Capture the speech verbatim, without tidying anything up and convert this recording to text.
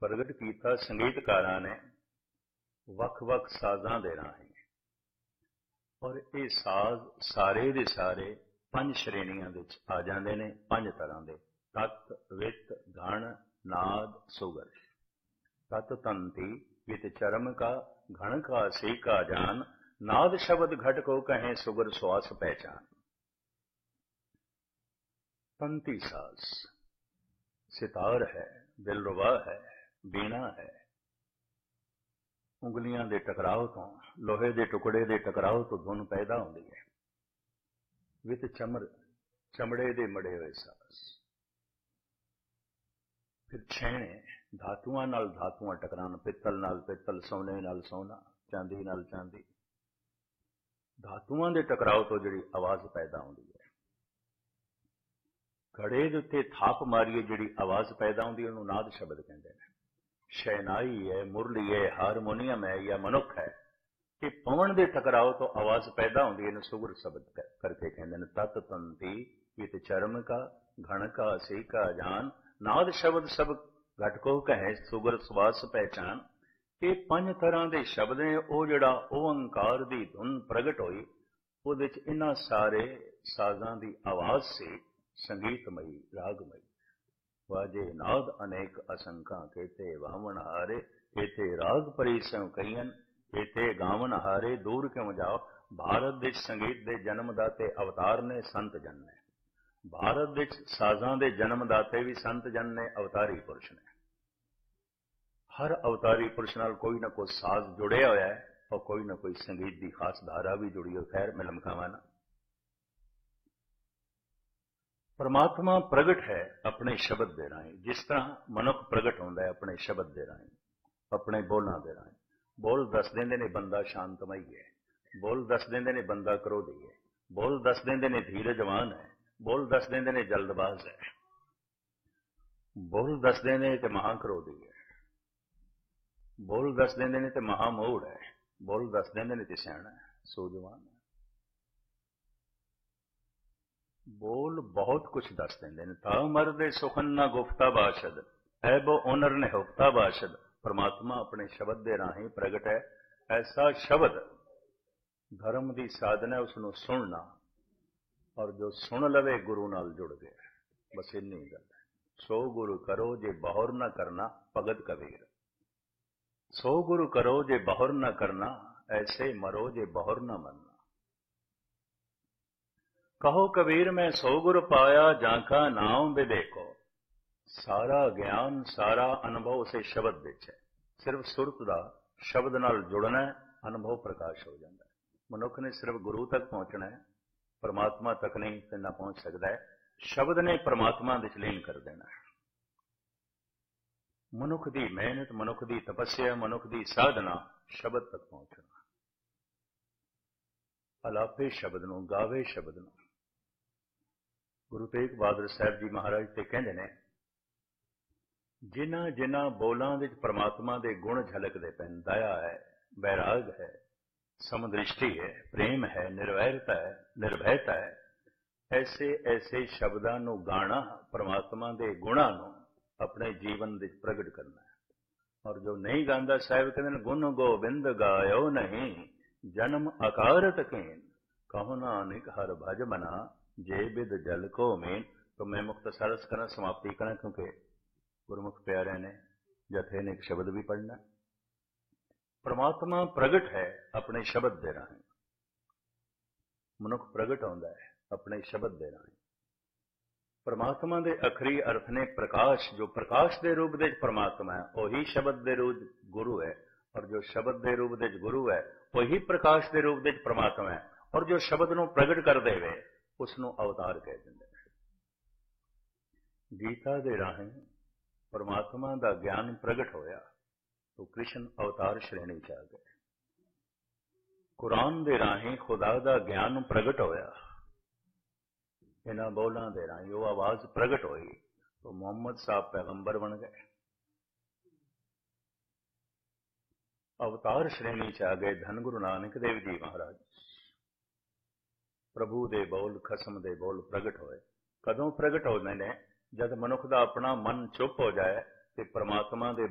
ਪ੍ਰਗਟ ਕੀਤਾ ਸੰਗੀਤਕਾਰਾਂ ਨੇ ਵੱਖ-ਵੱਖ ਸਾਜ਼ਾਂ ਦੇ ਰਾਹੀਂ। ਔਰ ਇਹ ਸਾਜ਼ ਸਾਰੇ ਦੇ ਸਾਰੇ ਪੰਜ ਸ਼੍ਰੇਣੀਆਂ ਵਿੱਚ ਆ ਜਾਂਦੇ ਨੇ, ਪੰਜ ਤਰ੍ਹਾਂ ਦੇ: ਤਤ, ਵਿਤ, ਗਣ, ਨਾਦ, ਸੁਗਰ। ਤਤ ਤੰਤੀ ਵਿਤ ਚਰਮ ਕਾ, घण का सी का जान, नाद शब्द घट को कहें सुगर श्वास पहचान। तंती साज सितार है, दिलरुबा है, बीना है। उंगलियां दे टकराव तो, लोहे दे टुकड़े दे टकराव तो धुन पैदा होती है। वित चमर, चमड़े दे मड़े हुए साज। फिर छेणे, धातुआं नाल धातुआं टकरान, पित्तल नाल पित्तल, सोने नाल सोना, चांदी नाल चांदी। धातुआं दे टकराव तो जिहड़ी आवाज़ पैदा होती है। घड़े दे उत्ते थाप मारीए जिहड़ी आवाज़ पैदा होती है उहनूं नाद शब्द कहंदे ने। शहनाई है, मुरली है, हारमोनीयम है या मनुख है, कि पवन दे टकराव तो आवाज़ पैदा होती है, सुगर शब्द करके कहंदे ने। तत तंती वित चरम का, घण का सी का जान, नाद शब्द सब घट को कहे सुगर श्वास पहचान। ये पंज तरह के शब्द ने, वो जिहड़ा ओंकार की धुन प्रगट हुई, उहदे विच इन्हां सारे साजां की आवाज़ से संगीतमई, रागमई। वाजे नाद अनेक असंखा, केते वावन हारे, केते राग परी सौ कईयन, केते गावन हारे, दूर क्यों जाओ। भारत देश संगीत के जन्मदाते अवतार ने, संत जन ने। भारत विच साजां दे जन्मदाते भी संत जन ने, अवतारी पुरुष ने। हर अवतारी पुरुष नाल कोई ना कोई साज जुड़िया होया है और कोई ना कोई संगीत की खास धारा भी जुड़ी हो। खैर मैं लमकावा ना। परमात्मा प्रगट है अपने शब्द दे राहीं, जिस तरह मनुख प्रगट होंदा है अपने शब्द दे राहीं, अपने बोलों दे राहीं। बोल दस देंदे ने बंदा शांतमई है, बोल दस देंदे ने बंदा क्रोधी है, बोल दस देंदे ने धीरजवान है, बोल दस देंदे ने जल्दबाज है, बोल दस देंदे ने ते महाक्रोधी है, बोल दस देंदे ने ते महामूढ़ है, बोल दस देंदे ने ते सियाणा है, सूझवान है। बोल बहुत कुछ दस देंदे ने। ता मरदे सुखन ना गुफ्ता बाशद, है वो ओनर ने हुफ्ता बाशद। परमात्मा अपने शब्द दे राहीं प्रगट है। ऐसा शब्द धर्म की साधना, उसनूं सुनना, और जो सुन लवे गुरु नाल जुड़ गया। बस इन्नी गल है। सो गुरु करो जे बहुर न करना, भगत कबीर। सो गुरु करो जे बहुर न करना, ऐसे मरो जे बहुर न मरना। कहो कबीर मैं सो गुरु पाया, जाका नाम विवेको। सारा ज्ञान, सारा अनुभव उसे शब्द विच है। सिर्फ सुरत का शब्द नाल जुड़ना है, अनुभव प्रकाश हो जाता है। मनुख ने सिर्फ गुरु तक पहुंचना है, परमात्मा तक नहीं ना पहुंच सकता है। शब्द ने परमात्मा विच लीन कर देना है। मनुख की मेहनत, मनुख की तपस्या, मनुख की साधना शब्द तक पहुंचना। अलापे शब्द नूं, गावे शब्द नूं। गुरु तेग बहादुर साहब जी महाराज ते कहंदे ने, जिन्हां जिन्हां बोलां विच परमात्मा दे गुण झलकदे पैन, दया है, बैराग है, समदृष्टि है, प्रेम है, निर्वैरता है, निर्भयता है, ऐसे ऐसे शब्दां नूं गाना, परमात्मा दे गुणां नूं अपने जीवन विच प्रगट करना है। और जो नहीं गांदा, साहिब कहंदे ने, गुण गोबिंद गायो नहीं, जन्म अकारत कीन, कहो नानक हर भज मना, जे बिद जल को मीन। तो मैं मुख्तसर करा, समाप्ति करा, क्योंकि गुरमुख प्यारे ने, जथे ने एक शब्द भी पढ़ना। परमात्मा प्रगट है अपने शब्द दे राहीं। मनुख प्रगट होंदा है अपने शब्द दे राहीं। परमात्मा दे अखरी अर्थ ने प्रकाश। जो प्रकाश दे रूप दे परमात्मा है, वही शब्द दे रूप गुरु है। और जो शब्द दे रूप दे गुरु है, वही प्रकाश दे रूप दे परमात्मा है। और जो शब्द नूं प्रगट कर देवे, उसनूं अवतार कह दिंदे ने। गीता दे राहीं परमात्मा दा ज्ञान प्रगट होया तो कृष्ण अवतार श्रेणी च आ गए। कुरान दे राहीं खुदा दा ज्ञान प्रगट होया, इन्हां बोलां दे राहीं वो आवाज प्रगट होई तो मोहम्मद साहब पैगंबर बन गए। अवतार श्रेणी च आ गए धन गुरु नानक देव जी महाराज। प्रभु दे बोल, खसम दे बोल प्रगट होए। कदों प्रगट होने ने? जब मनुख दा अपना मन चुप हो जाए ते परमात्मा दे